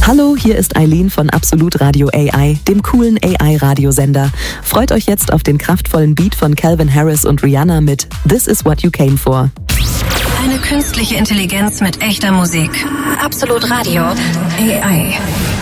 Hallo, hier ist Eileen von Absolut Radio AI, dem coolen AI-Radiosender. Freut euch jetzt auf den kraftvollen Beat von Calvin Harris und Rihanna mit This Is What You Came For. Eine künstliche Intelligenz mit echter Musik. Absolut Radio AI.